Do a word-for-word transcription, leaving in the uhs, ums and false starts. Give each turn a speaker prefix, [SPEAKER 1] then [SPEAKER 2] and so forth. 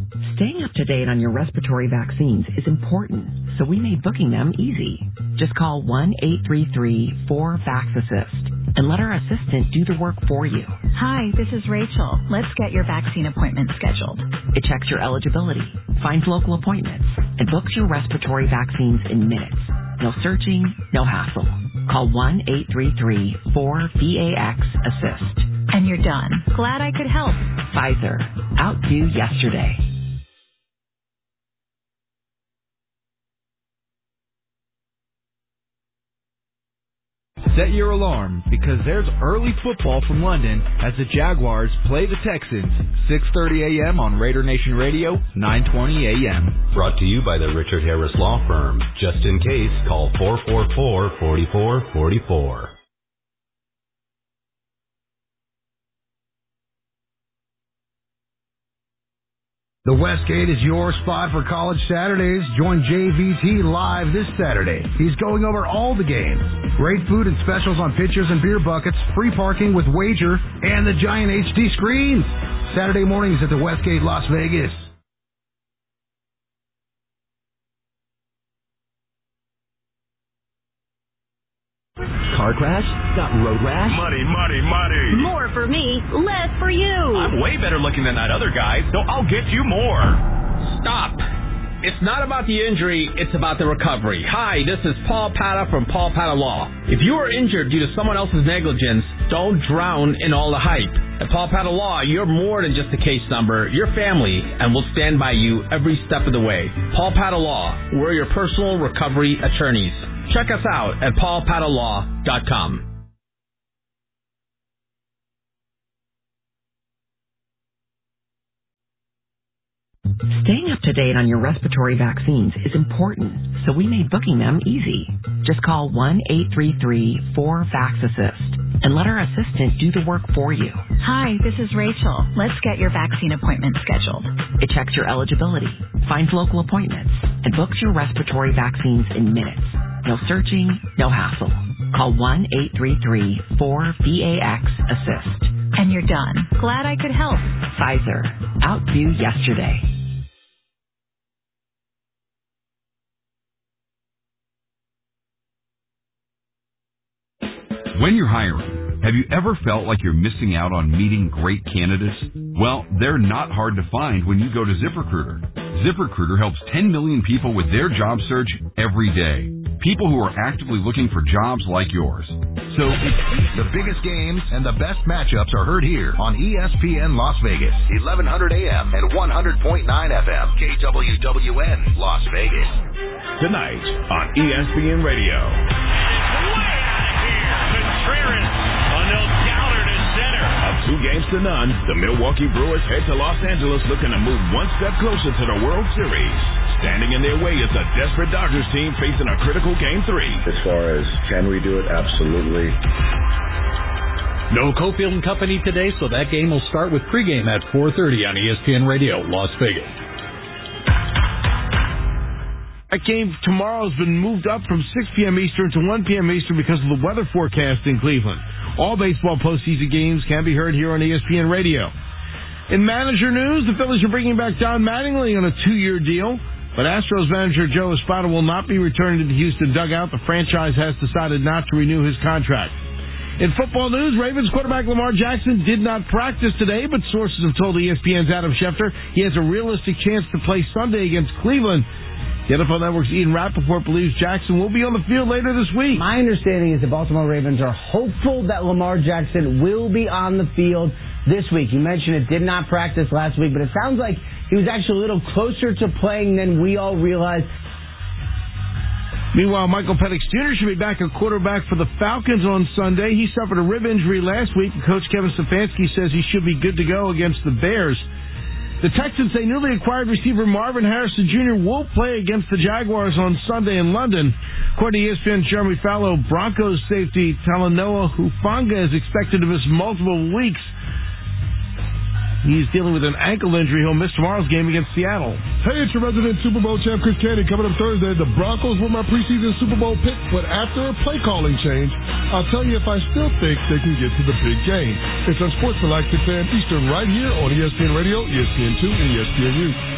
[SPEAKER 1] Staying up to date on your respiratory vaccines is important, so we made booking them easy. Just call one eight three three four VAX-ASSIST and let our assistant do the work for you.
[SPEAKER 2] Hi, this is Rachel. Let's get your vaccine appointment scheduled.
[SPEAKER 1] It checks your eligibility, finds local appointments, and books your respiratory vaccines in minutes. No searching, no hassle. Call one eight three three four VAX-ASSIST.
[SPEAKER 2] And you're done. Glad I could help.
[SPEAKER 1] Pfizer. Outdo yesterday.
[SPEAKER 3] Set your alarm because there's early football from London as the Jaguars play the Texans. six thirty a.m. on Raider Nation Radio, nine twenty a.m.
[SPEAKER 4] Brought to you by the Richard Harris Law Firm. Just in case, call four four four, four four four four.
[SPEAKER 5] The Westgate is your spot for College Saturdays. Join J V T live this Saturday. He's going over all the games. Great food and specials on pitchers and beer buckets, free parking with wager, and the giant H D screens. Saturday mornings at the Westgate, Las Vegas.
[SPEAKER 6] Car crash? Got road rash?
[SPEAKER 7] Money, money, money.
[SPEAKER 2] More for me, less for you.
[SPEAKER 7] I'm way better looking than that other guy, so I'll get you more.
[SPEAKER 8] Stop. It's not about the injury, it's about the recovery. Hi, this is Paul Pata from Paul Pata Law. If you are injured due to someone else's negligence, don't drown in all the hype. At Paul Pata Law, you're more than just a case number. You're family, and we'll stand by you every step of the way. Paul Pata Law, we're your personal recovery attorneys. Check us out at paul pata law dot com.
[SPEAKER 1] Staying up to date on your respiratory vaccines is important, so we made booking them easy. Just call one eight three three four VAX-ASSIST and let our assistant do the work for you.
[SPEAKER 2] Hi, this is Rachel. Let's get your vaccine appointment scheduled.
[SPEAKER 1] It checks your eligibility, finds local appointments, and books your respiratory vaccines in minutes. No searching, no hassle. Call one eight three three four VAX-ASSIST.
[SPEAKER 2] And you're done. Glad I could help.
[SPEAKER 1] Pfizer. Outdo yesterday.
[SPEAKER 9] When you're hiring, have you ever felt like you're missing out on meeting great candidates? Well, they're not hard to find when you go to ZipRecruiter. ZipRecruiter helps ten million people with their job search every day. People who are actively looking for jobs like yours. So
[SPEAKER 5] the biggest games and the best matchups are heard here on E S P N Las Vegas, eleven hundred A M and one hundred point nine F M, K W W N, Las Vegas.
[SPEAKER 7] Tonight on E S P N Radio. Contreras on no counter to center. Up two games to none, the Milwaukee Brewers head to Los Angeles looking to move one step closer to the World Series. Standing in their way is a desperate Dodgers team facing a critical Game three.
[SPEAKER 10] As far as can we do it, absolutely.
[SPEAKER 11] No Cofield and Company today, so that game will start with pregame at four thirty on E S P N Radio, Las Vegas.
[SPEAKER 12] That game tomorrow has been moved up from six p.m. Eastern to one p.m. Eastern because of the weather forecast in Cleveland. All baseball postseason games can be heard here on E S P N Radio. In manager news, the Phillies are bringing back Don Mattingly on a two-year deal. But Astros manager Joe Espada will not be returning to the Houston dugout. The franchise has decided not to renew his contract. In football news, Ravens quarterback Lamar Jackson did not practice today, but sources have told E S P N's Adam Schefter he has a realistic chance to play Sunday against Cleveland. The N F L Network's Ian Rappaport believes Jackson will be on the field later this week.
[SPEAKER 13] My understanding is the Baltimore Ravens are hopeful that Lamar Jackson will be on the field this week. You mentioned it did not practice last week, but it sounds like he was actually a little closer to playing than we all realized.
[SPEAKER 12] Meanwhile, Michael Penix Junior should be back at quarterback for the Falcons on Sunday. He suffered a rib injury last week, and Coach Kevin Stefanski says he should be good to go against the Bears. The Texans say newly acquired receiver Marvin Harrison Junior will play against the Jaguars on Sunday in London. According to E S P N's Jeremy Fallow, Broncos safety Talanoa Hufanga is expected to miss multiple weeks. He's dealing with an ankle injury. He'll miss tomorrow's game against Seattle.
[SPEAKER 14] Hey, it's your resident Super Bowl champ, Chris Candy. Coming up Thursday, the Broncos were my preseason Super Bowl pick, but after a play calling change, I'll tell you if I still think they can get to the big game. It's on Sports Relax six a.m. Eastern right here on E S P N Radio, E S P N two, and E S P N U.